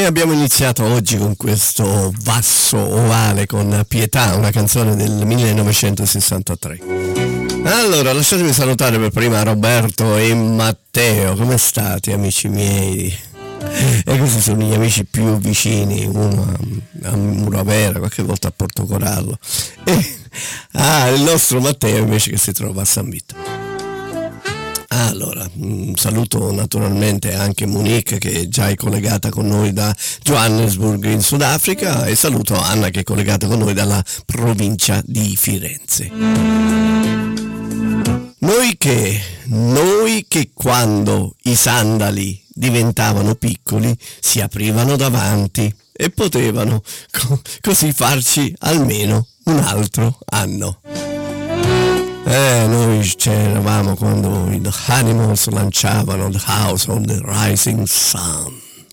Noi abbiamo iniziato oggi con questo Vasso Ovale con Pietà, una canzone del 1963. Allora, lasciatemi salutare per prima Roberto e Matteo. Come state, amici miei? E questi sono gli amici più vicini, uno a Muravera, qualche volta a Portocorallo, e il nostro Matteo invece che si trova a San Vito. Allora, saluto naturalmente anche Monique che già è collegata con noi da Johannesburg in Sudafrica, e saluto Anna che è collegata con noi dalla provincia di Firenze. Noi che quando i sandali diventavano piccoli si aprivano davanti e potevano così farci almeno un altro anno. Noi c'eravamo quando i The Animals lanciavano The House on the Rising Sun.